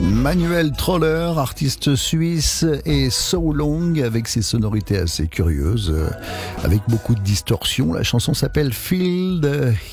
Manuel Troller, artiste suisse, et So Long avec ses sonorités assez curieuses, avec beaucoup de distorsion. La chanson s'appelle Feel the